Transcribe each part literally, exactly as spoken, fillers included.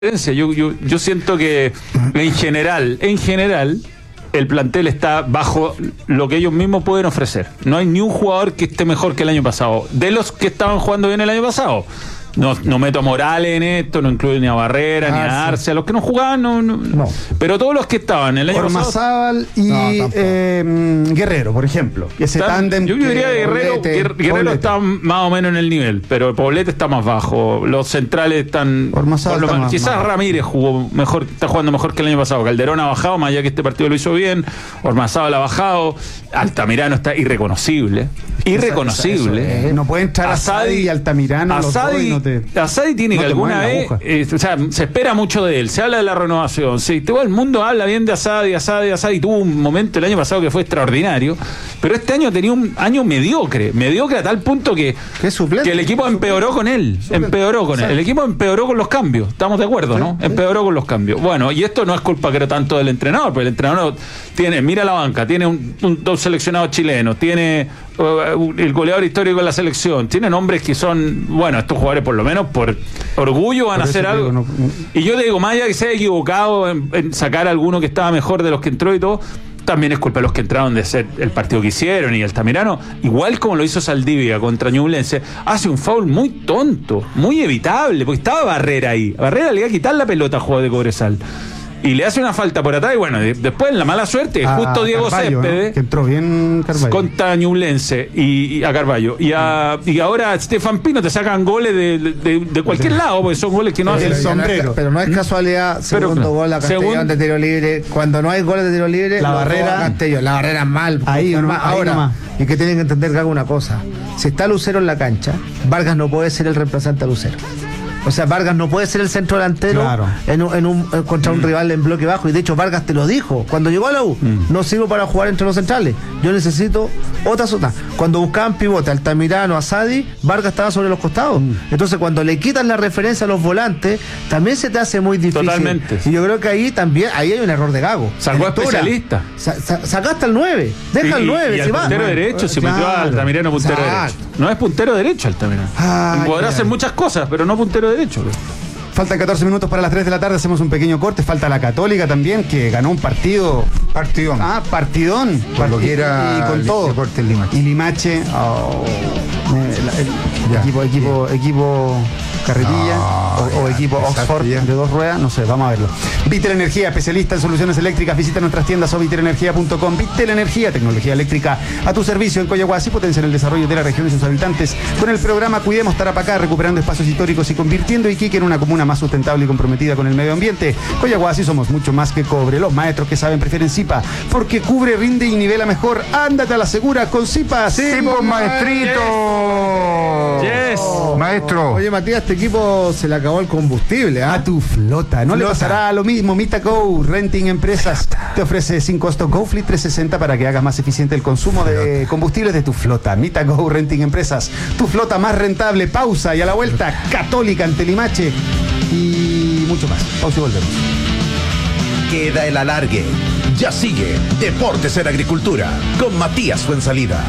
Yo, yo, yo siento que en general, en general, el plantel está bajo lo que ellos mismos pueden ofrecer. No hay ni un jugador que esté mejor que el año pasado. De los que estaban jugando bien el año pasado. No, no meto a Morales en esto, no incluyo ni a Barrera, ah, ni a Arce, sí. A los que no jugaban, no, no, no. Pero todos los que estaban el año Ormazábal pasado. y no, eh, Guerrero, por ejemplo. Ese tándem. Yo diría que Guerrero, Poblete, Guerrero Poblete. Está más o menos en el nivel, pero Poblete está más bajo. Los centrales están. Ormazábal está más, quizás más Ramírez jugó mejor, está jugando mejor que el año pasado. Calderón ha bajado, más allá que este partido lo hizo bien. Ormazábal ha bajado. Altamirano está irreconocible. Irreconocible. Eso, eso, eh. No puede entrar Asadi y Altamirano. Asadi, no te, Asadi tiene no que alguna vez. Eh, o sea, se espera mucho de él. Se habla de la renovación. Sí, todo el mundo habla bien de Asadi, Asadi, Asadi. Tuvo un momento el año pasado que fue extraordinario. Pero este año tenía un año mediocre. Mediocre a tal punto que, suplente, que el equipo empeoró con él. Suplente. Empeoró con él. El equipo empeoró con los cambios. Estamos de acuerdo, ¿no? Sí, empeoró sí. con los cambios. Bueno, y esto no es culpa, creo, tanto del entrenador. Porque el entrenador tiene, mira la banca, tiene un, un, dos seleccionados chilenos, tiene uh, el goleador histórico de la selección, tiene nombres que son, bueno, estos jugadores por lo menos por orgullo van por a hacer algo. Digo, no, no. Y yo te digo, más allá que se haya equivocado en, en sacar a alguno que estaba mejor de los que entró y todo, también es culpa de los que entraron de ser el partido que hicieron. Y Altamirano, igual como lo hizo Saldivia contra Ñublense, hace un foul muy tonto, muy evitable, porque estaba Barrera ahí. Barrera le iba a quitar la pelota al jugador de Cobresal. Y le hace una falta por atrás y bueno, después la mala suerte, a justo Diego Carvalho, Céspedes, ¿no? Que entró bien Carvalho. Contra Ñublense y, y a Carvalho. Y, a, y ahora Stefan Pino te sacan goles de, de, de cualquier lado, porque son goles que no hacen el sombrero. No es, pero no es casualidad, segundo pero, gol a Castellón segundo, de tiro libre. Cuando no hay goles de tiro libre, la barrera Castellón, la barrera mal. Ahí, no, ahora, ahí y que tienen que entender que haga una cosa. Si está Lucero en la cancha, Vargas no puede ser el reemplazante a Lucero. O sea, Vargas no puede ser el centro delantero claro. en un, en un, contra mm. un rival en bloque bajo. Y de hecho Vargas te lo dijo. Cuando llegó a la U, mm. no sirvo para jugar entre los centrales. Yo necesito otra zona. Cuando buscaban pivote, Altamirano, Asadi, Vargas estaba sobre los costados. Mm. Entonces cuando le quitan la referencia a los volantes, también se te hace muy difícil. Totalmente. Y yo creo que ahí también ahí hay un error de Gago. Sacó especialista. Sa, sa, sacaste al nueve. Deja el nueve. Y, y si el va. puntero derecho, si claro. metió a Altamirano puntero Exacto. derecho. No es puntero derecho Altamirano. Ah, podrá ya. hacer muchas cosas, pero no puntero derecho. Faltan catorce minutos para las tres de la tarde, hacemos un pequeño corte. Falta la Católica también, que ganó un partido. Partidón. Ah, partidón. Por lo que era y con todo. Deportes Limache. Y Limache. Oh, el, el equipo, equipo, equipo Carretilla no, o, o equipo Oxford ya. De dos ruedas, no sé, vamos a verlo. Vitel Energía, especialista en soluciones eléctricas. Visita nuestras tiendas o vitel energía punto com. Vitel Energía, tecnología eléctrica a tu servicio en Coyahuasi, potencia en el desarrollo de la región y sus habitantes. Con el programa Cuidemos Tarapacá, recuperando espacios históricos y convirtiendo Iquique en una comuna más sustentable y comprometida con el medio ambiente. Coyahuasi somos mucho más que cobre. Los maestros que saben prefieren Zipa, porque cubre, rinde y nivela mejor. Ándate a la segura con Zipa. Sí, pues, maestrito. Yes. Oh, maestro. Oye, Matías, este equipo se le acabó el combustible. ¿eh? A tu flota. No flota. Le pasará lo mismo. Mitago Renting Empresas te ofrece sin costo GoFleet trescientos sesenta para que hagas más eficiente el consumo de combustibles de tu flota. Mitago Renting Empresas, tu flota más rentable. Pausa y a la vuelta, Católica ante Limache y mucho más. Pausa y volvemos. Queda el alargue. Ya sigue Deportes en Agricultura con Matías Fuensalida.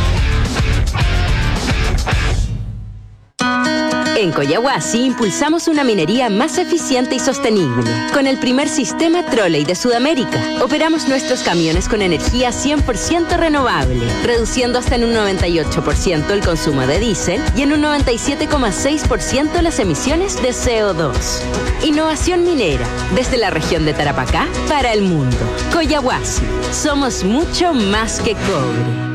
En Coyahuasi impulsamos una minería más eficiente y sostenible. Con el primer sistema Trolley de Sudamérica, operamos nuestros camiones con energía cien por ciento renovable, reduciendo hasta en un noventa y ocho por ciento el consumo de diésel y en un noventa y siete coma seis por ciento las emisiones de C O dos. Innovación minera, desde la región de Tarapacá para el mundo. Coyahuasi, somos mucho más que cobre.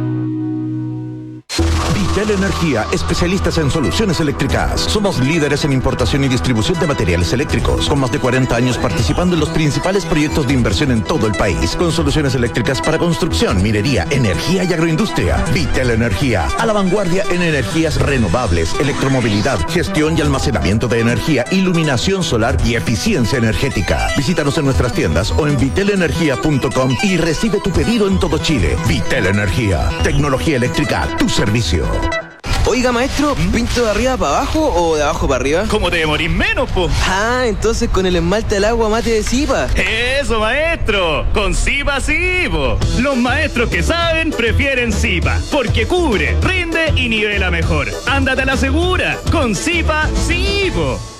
Vitel Energía, especialistas en soluciones eléctricas. Somos líderes en importación y distribución de materiales eléctricos, con más de cuarenta años participando en los principales proyectos de inversión en todo el país, con soluciones eléctricas para construcción, minería, energía y agroindustria. Vitel Energía, a la vanguardia en energías renovables, electromovilidad, gestión y almacenamiento de energía, iluminación solar y eficiencia energética. Visítanos en nuestras tiendas o en vitel energía punto com y recibe tu pedido en todo Chile. Vitel Energía, tecnología eléctrica a tu servicio. Oiga, maestro, ¿pinto de arriba para abajo o de abajo para arriba? ¿Cómo te demorís menos, po? Ah, entonces con el esmalte al agua mate de Zipa. Eso, maestro, con Zipa sí, po. Los maestros que saben prefieren Zipa, porque cubre, rinde y nivela mejor. Ándate a la segura, con Zipa sí, po.